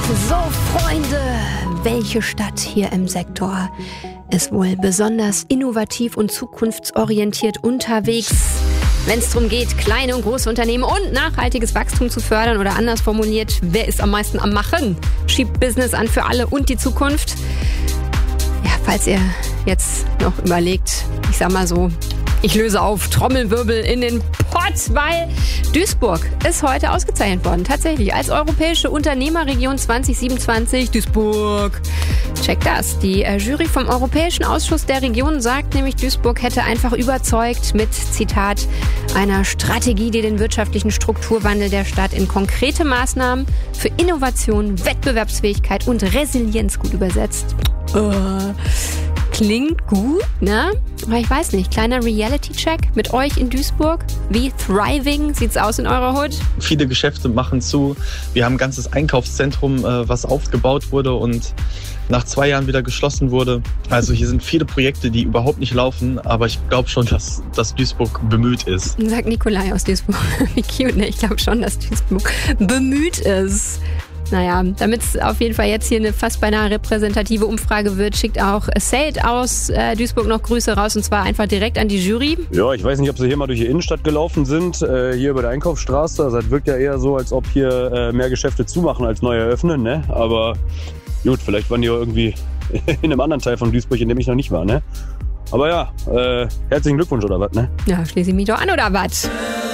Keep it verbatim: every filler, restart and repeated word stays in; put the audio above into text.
So, Freunde, welche Stadt hier im Sektor ist wohl besonders innovativ und zukunftsorientiert unterwegs, wenn es darum geht, kleine und große Unternehmen und nachhaltiges Wachstum zu fördern? Oder anders formuliert, wer ist am meisten am Machen? Schiebt Business an für alle und die Zukunft? Ja, falls ihr jetzt noch überlegt, ich sag mal so, ich löse auf, Trommelwirbel in den Pott, weil Duisburg ist heute ausgezeichnet worden. Tatsächlich als europäische Unternehmerregion zwanzig siebenundzwanzig. Duisburg. Check das. Die äh, Jury vom Europäischen Ausschuss der Region sagt nämlich, Duisburg hätte einfach überzeugt mit, Zitat, einer Strategie, die den wirtschaftlichen Strukturwandel der Stadt in konkrete Maßnahmen für Innovation, Wettbewerbsfähigkeit und Resilienz gut übersetzt. Uh. Klingt gut, ne? Aber ich weiß nicht, kleiner Reality-Check mit euch in Duisburg. Wie thriving sieht's aus in eurer Hut? Viele Geschäfte machen zu. Wir haben ein ganzes Einkaufszentrum, was aufgebaut wurde und nach zwei Jahren wieder geschlossen wurde. Also hier sind viele Projekte, die überhaupt nicht laufen, aber ich glaube schon, dass, dass Duisburg bemüht ist. Sagt Nikolai aus Duisburg. Wie cute, ne? Ich glaube schon, dass Duisburg bemüht ist. Naja, damit es auf jeden Fall jetzt hier eine fast beinahe repräsentative Umfrage wird, schickt auch Said aus äh, Duisburg noch Grüße raus, und zwar einfach direkt an die Jury. Ja, ich weiß nicht, ob Sie hier mal durch die Innenstadt gelaufen sind, äh, hier über der Einkaufsstraße. Also das wirkt ja eher so, als ob hier äh, mehr Geschäfte zumachen als neu eröffnen, ne? Aber gut, vielleicht waren die auch irgendwie in einem anderen Teil von Duisburg, in dem ich noch nicht war, ne? Aber ja, äh, herzlichen Glückwunsch oder was, ne? Ja, schließe ich mich doch an oder was?